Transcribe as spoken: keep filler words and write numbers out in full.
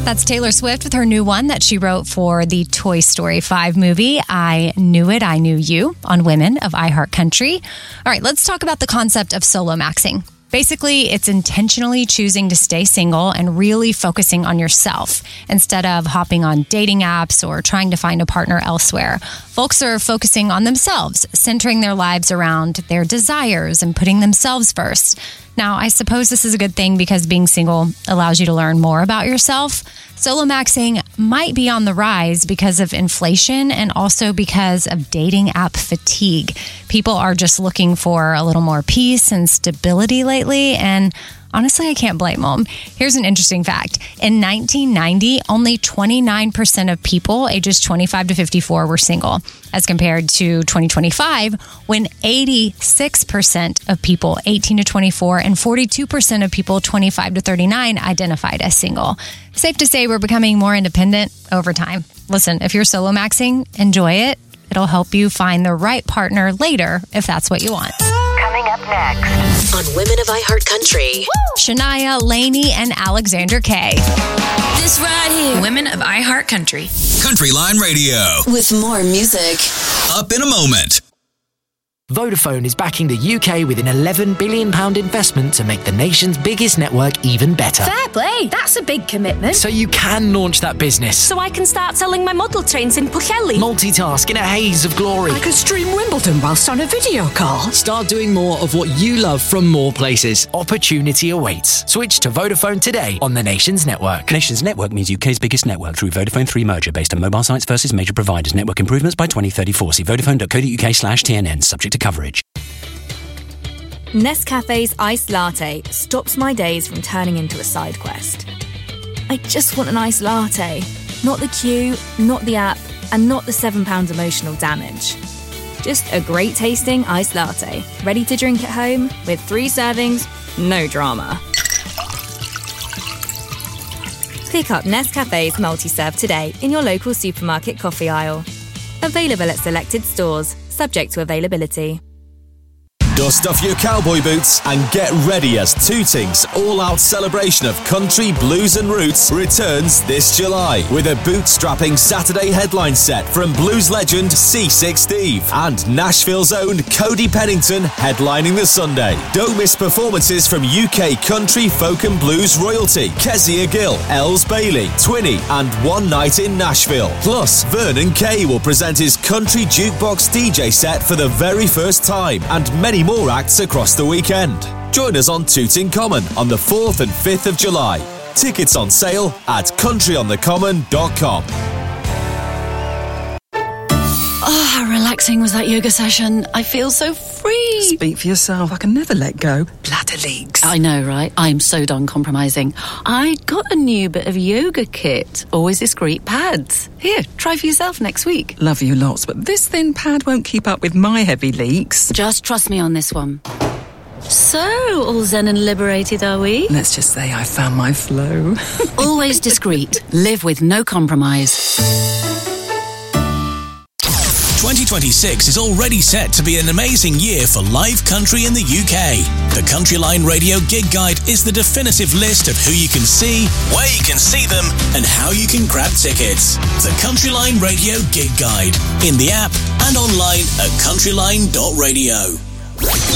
That's Taylor Swift with her new one that she wrote for the Toy Story five movie, I Knew It, I Knew You, on Women of iHeartCountry. All right, let's talk about the concept of solo maxing. Basically, it's intentionally choosing to stay single and really focusing on yourself instead of hopping on dating apps or trying to find a partner elsewhere. Folks are focusing on themselves, centering their lives around their desires and putting themselves first. Now, I suppose this is a good thing because being single allows you to learn more about yourself. Solo maxing might be on the rise because of inflation and also because of dating app fatigue. People are just looking for a little more peace and stability lately, and honestly, I can't blame them. Here's an interesting fact. In nineteen ninety, only twenty-nine percent of people ages twenty-five to fifty-four were single, as compared to twenty twenty-five, when eighty-six percent of people eighteen to twenty-four and forty-two percent of people twenty-five to thirty-nine identified as single. Safe to say we're becoming more independent over time. Listen, if you're solo maxing, enjoy it. It'll help you find the right partner later if that's what you want. Coming up next on Women of iHeartCountry, Shania, Lainey, and Alexandra Kay. This right here, Women of iHeartCountry. Countryline Radio. With more music. Up in a moment. Vodafone is backing the U K with an eleven billion pounds investment to make the nation's biggest network even better. Fair play. That's a big commitment. So you can launch that business. So I can start selling my model trains in Pwllheli. Multitask in a haze of glory. I can stream Wimbledon whilst on a video call. Start doing more of what you love from more places. Opportunity awaits. Switch to Vodafone today on the Nation's network. Nation's network means U K's biggest network through Vodafone three merger based on mobile sites versus major providers. Network improvements by twenty thirty-four. See vodafone.co.uk slash TNN. Subject to coverage. Nescafe's iced latte stops my days from turning into a side quest. I just want an iced latte. Not the queue, not the app, and not the seven pounds emotional damage. Just a great tasting iced latte, ready to drink at home with three servings, no drama. Pick up Nescafe's multi-serve today in your local supermarket coffee aisle. Available at selected stores, subject to availability. Dust off your cowboy boots and get ready as Tooting's all-out celebration of country, blues and roots returns this July with a bootstrapping Saturday headline set from blues legend C six Steve and Nashville's own Cody Pennington headlining the Sunday. Don't miss performances from U K country, folk and blues royalty Kezia Gill, Els Bailey, Twinny and One Night in Nashville. Plus, Vernon Kay will present his country jukebox D J set for the very first time and many more acts across the weekend. Join us on Tooting Common on the fourth and fifth of July. Tickets on sale at country on the common dot com. Oh, how relaxing was that yoga session. I feel so free. Speak for yourself. I can never let go. Bladder leaks. I know, right? I'm so done compromising. I got a new bit of yoga kit. Always discreet pads. Here, try for yourself next week. Love you lots, but this thin pad won't keep up with my heavy leaks. Just trust me on this one. So, all zen and liberated, are we? Let's just say I found my flow. Always discreet. Live with no compromise. twenty twenty-six is already set to be an amazing year for live country in the U K. The Countryline Radio Gig Guide is the definitive list of who you can see, where you can see them, and how you can grab tickets. The Countryline Radio Gig Guide, in the app and online at countryline dot radio.